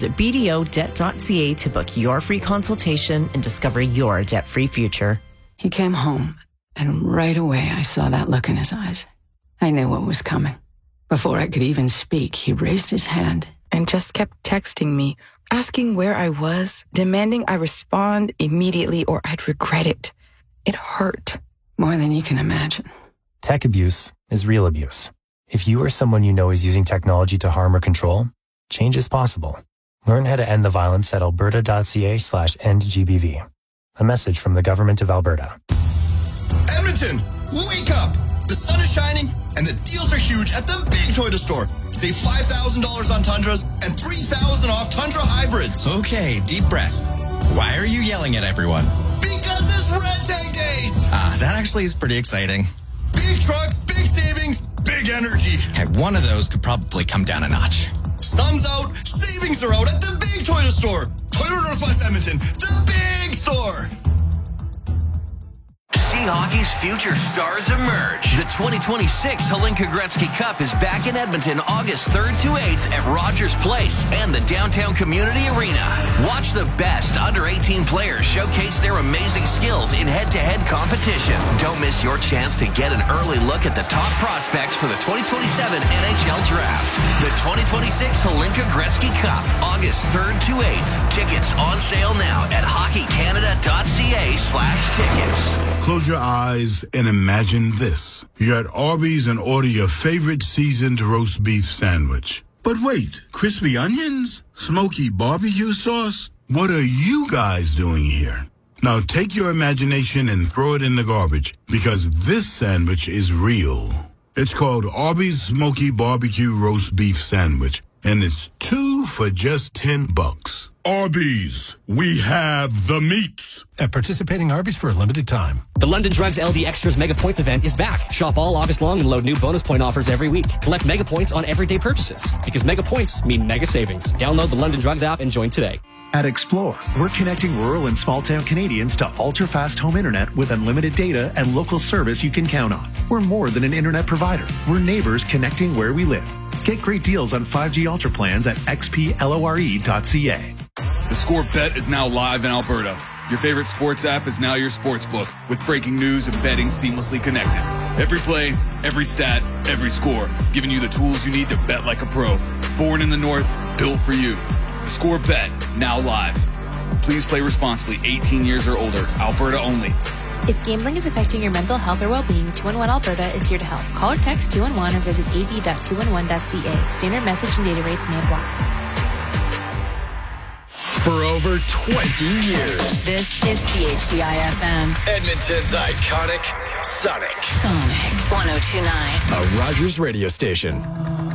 Visit bdodebt.ca to book your free consultation and discover your debt-free future. He came home, and right away I saw that look in his eyes. I knew what was coming. Before I could even speak, he raised his hand and just kept texting me, asking where I was, demanding I respond immediately or I'd regret it. It hurt. More than you can imagine. Tech abuse is real abuse. If you or someone you know is using technology to harm or control, change is possible. Learn how to end the violence at alberta.ca/endgbv. A message from the Government of Alberta. Edmonton, wake up! The sun is shining and the deals are huge at the big Toyota store. Save $5,000 on Tundras and $3,000 off Tundra hybrids. Okay, deep breath. Why are you yelling at everyone? Because it's Red Tank Days! That actually is pretty exciting. Big trucks, big savings, big energy. Okay, one of those could probably come down a notch. Sun's out, savings are out at the big Toyota store. Toyota Northwest Edmonton, the big store. See hockey's future stars emerge. The 2026 Hlinka Gretzky Cup is back in Edmonton August 3rd to 8th at Rogers Place and the Downtown Community Arena. Watch the best under-18 players showcase their amazing skills in head-to-head competition. Don't miss your chance to get an early look at the top prospects for the 2027 NHL Draft. The 2026 Hlinka Gretzky Cup, August 3rd to 8th. Tickets on sale now at hockeycanada.ca/tickets. Close your eyes and imagine this. You're at Arby's and order your favorite seasoned roast beef sandwich. But wait, crispy onions? Smoky barbecue sauce? What are you guys doing here? Now take your imagination and throw it in the garbage, because this sandwich is real. It's called Arby's Smoky Barbecue Roast Beef Sandwich, and it's 2 for just $10. Arby's, we have the meats. At participating Arby's for a limited time. The London Drugs LD Extras Mega Points event is back. Shop all August long and load new bonus point offers every week. Collect Mega Points on everyday purchases, because Mega Points mean mega savings. Download the London Drugs app and join today. At Explore, we're connecting rural and small-town Canadians to ultra-fast home internet with unlimited data and local service you can count on. We're more than an internet provider. We're neighbors connecting where we live. Get great deals on 5G Ultra plans at xplore.ca. The Score Bet is now live in Alberta. Your favorite sports app is now your sportsbook, with breaking news and betting seamlessly connected. Every play, every stat, every score, giving you the tools you need to bet like a pro. Born in the North, built for you. The Score Bet, now live. Please play responsibly, 18 years or older, Alberta only. If gambling is affecting your mental health or well-being, 211 Alberta is here to help. Call or text 211 or visit av.211.ca. Standard message and data rates may apply. For over 20 years. This is CHDI-FM. Edmonton's iconic Sonic. Sonic 102.9. A Rogers radio station.